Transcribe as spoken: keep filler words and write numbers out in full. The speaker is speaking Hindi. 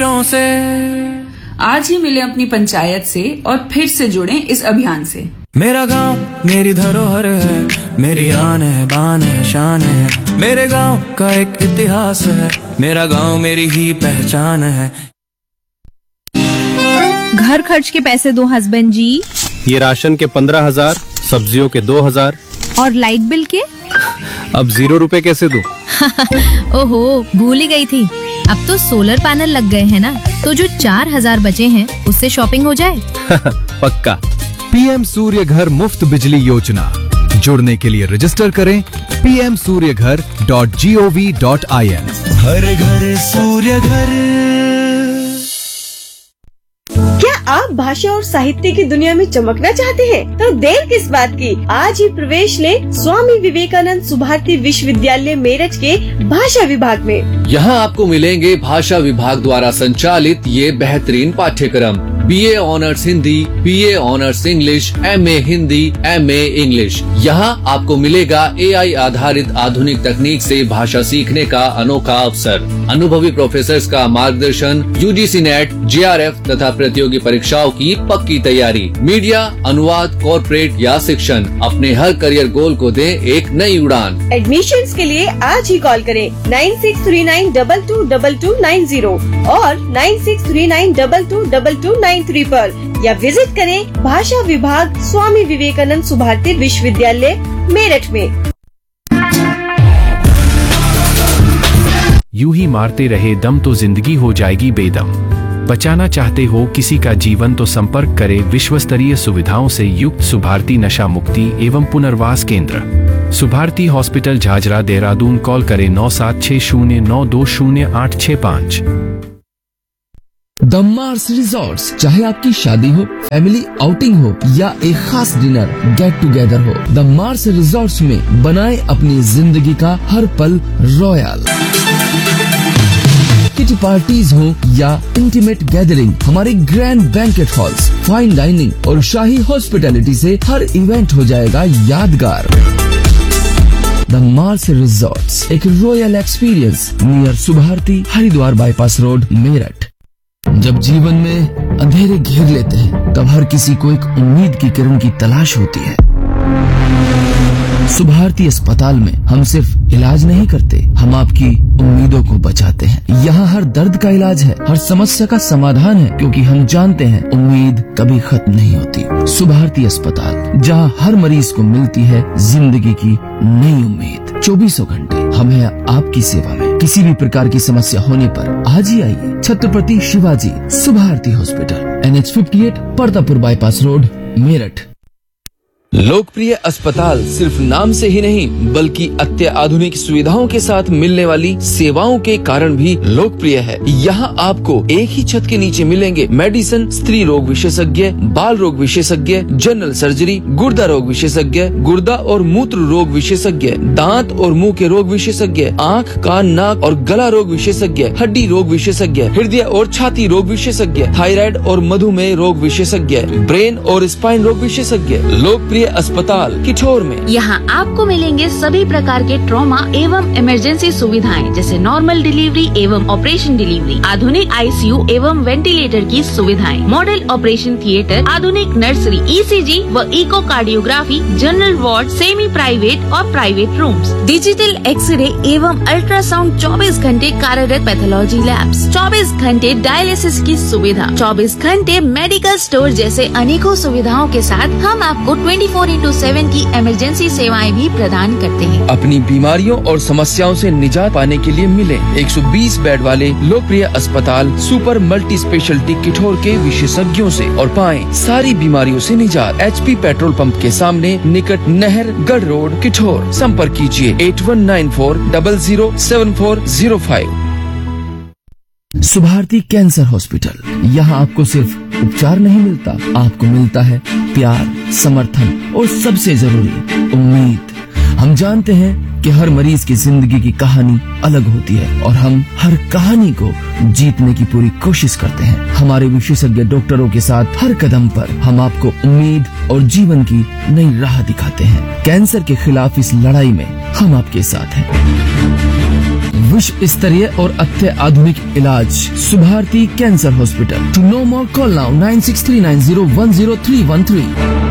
तस्वीरों से। आज ही मिले अपनी पंचायत से और फिर से जुड़ें इस अभियान से। मेरा गांव मेरी धरोहर है, मेरी आन है, बान है, शान है। मेरे गांव का एक इतिहास है, मेरा गांव मेरी ही पहचान है। घर खर्च के पैसे दो हस्बैंड जी। ये राशन के पंद्रह हजार, सब्जियों के दो हजार और लाइट बिल के अब जीरो रुपए कैसे दूं? ओहो, भूल ही गई थी। अब तो सोलर पैनल लग गए हैं ना, तो जो चार हजार बचे हैं उससे शॉपिंग हो जाए। पक्का। पीएम सूर्य घर मुफ्त बिजली योजना। जुड़ने के लिए रजिस्टर करें पी एम सूर्य घर dot G O V dot I N. हर घर सूर्य घर। क्या आप भाषा और साहित्य की दुनिया में चमकना चाहते हैं? तो देर किस बात की, आज ही प्रवेश लें स्वामी विवेकानंद सुभारती विश्वविद्यालय मेरठ के भाषा विभाग में। यहाँ आपको मिलेंगे भाषा विभाग द्वारा संचालित ये बेहतरीन पाठ्यक्रम। BA honours Hindi, BA honours English, MA Hindi, MA English. यहाँ आपको मिलेगा एआई आधारित आधुनिक तकनीक से भाषा सीखने का अनोखा अवसर। अनुभवी प्रोफेसर्स का मार्गदर्शन, यूजीसी नेट, जेआरएफ तथा प्रतियोगी परीक्षाओं की पक्की तैयारी। मीडिया, अनुवाद, कॉर्पोरेट या शिक्षण, अपने हर करियर गोल को दें एक नई उड़ान। एडमिशन्स के लिए आज ही कॉल करें nine six three nine double two double two nine zero और nine six three nine double two double two nine three पर या विजिट करें भाषा विभाग स्वामी विवेकानंद सुभारती विश्वविद्यालय मेरठ में। यूं ही मारते रहे दम तो जिंदगी हो जाएगी बेदम। बचाना चाहते हो किसी का जीवन तो संपर्क करें विश्व स्तरीय सुविधाओं से युक्त सुभारती नशा मुक्ति एवं पुनर्वास केंद्र, सुभारती हॉस्पिटल झाझरा देहरादून। कॉल करें नौ सात छह शून्य नौ दो शून्य आठ छह पाँच। द मार्स रिजॉर्ट्स, चाहे आपकी शादी हो, फैमिली आउटिंग हो या एक खास डिनर गेट टुगेदर हो, द मार्स रिजॉर्ट्स में बनाए अपनी जिंदगी का हर पल रॉयल। किटी पार्टीज हो या इंटीमेट गैदरिंग, हमारे grand banquet halls, fine dining और शाही हॉस्पिटैलिटी से हर इवेंट हो जाएगा यादगार। द मार्स रिजॉर्ट्स, एक royal experience near Subharti Haridwar bypass road Meerut. जब जीवन में अंधेरे घेर लेते हैं, तब हर किसी को एक उम्मीद की किरण की तलाश होती है। सुभारती अस्पताल में हम सिर्फ इलाज नहीं करते, हम आपकी उम्मीदों को बचाते हैं। यहाँ हर दर्द का इलाज है, हर समस्या का समाधान है, क्योंकि हम जानते हैं उम्मीद कभी खत्म नहीं होती। सुभारती अस्पताल, जहाँ हर मरीज को मिलती है जिंदगी की नई उम्मीद। चौबीसों घंटे हम हैं आपकी सेवा में। किसी भी प्रकार की समस्या होने पर आज ही आइए Chhatrapati Shivaji Subharti hospital, N H fifty eight, Partapur bypass road, Meerut. लोकप्रिय अस्पताल सिर्फ नाम से ही नहीं बल्कि अत्याधुनिक सुविधाओं के साथ मिलने वाली सेवाओं के कारण भी लोकप्रिय है। यहाँ आपको एक ही छत के नीचे मिलेंगे मेडिसिन, स्त्री रोग विशेषज्ञ, बाल रोग विशेषज्ञ, जनरल सर्जरी, गुर्दा रोग विशेषज्ञ, गुर्दा और मूत्र रोग विशेषज्ञ, दांत और मुंह के रोग विशेषज्ञ, आँख, कान, नाक और गला रोग विशेषज्ञ, हड्डी रोग विशेषज्ञ, हृदय और छाती रोग विशेषज्ञ, थायराइड और मधुमेह रोग विशेषज्ञ, ब्रेन और स्पाइन रोग विशेषज्ञ। लोकप्रिय अस्पताल किठौर में। यहाँ आपको मिलेंगे सभी प्रकार के ट्रॉमा एवं इमरजेंसी सुविधाएं, जैसे नॉर्मल डिलीवरी एवं ऑपरेशन डिलीवरी, आधुनिक आईसीयू एवं वेंटिलेटर की सुविधाएं, मॉडल ऑपरेशन थिएटर, आधुनिक नर्सरी, ईसीजी व echocardiography, general ward, semi private और प्राइवेट रूम्स, डिजिटल एक्सरे एवं अल्ट्रासाउंड, चौबीस घंटे कार्यरत पैथोलॉजी लैब्स, चौबीस घंटे डायलिसिस की सुविधा, चौबीस घंटे मेडिकल स्टोर जैसे अनेकों सुविधाओं के साथ हम आपको ट्वेंटी फोर इंटू सेवन की इमरजेंसी सेवाएं भी प्रदान करते हैं। अपनी बीमारियों और समस्याओं से निजात पाने के लिए मिले एक सौ बीस बेड वाले लोकप्रिय अस्पताल सुपर मल्टी स्पेशलिटी किठौर के विशेषज्ञों से और पाएं सारी बीमारियों से निजात। एचपी पेट्रोल पंप के सामने, निकट नहर, गढ़ रोड, किठौर। संपर्क कीजिए eight one nine four double zero seven four zero five. Subharti cancer hospital, यहाँ आपको सिर्फ उपचार नहीं मिलता, आपको मिलता है प्यार, समर्थन और सबसे जरूरी उम्मीद। हम जानते हैं कि हर मरीज की जिंदगी की कहानी अलग होती है और हम हर कहानी को जीतने की पूरी कोशिश करते हैं। हमारे विशेषज्ञ डॉक्टरों के साथ हर कदम पर हम आपको उम्मीद और जीवन की नई राह दिखाते हैं। कैंसर के खिलाफ इस लड़ाई में हम आपके साथ हैं। विश्व स्तरीय और अत्याधुनिक इलाज Subharti cancer hospital. To know more call now nine six three nine zero one zero three one three.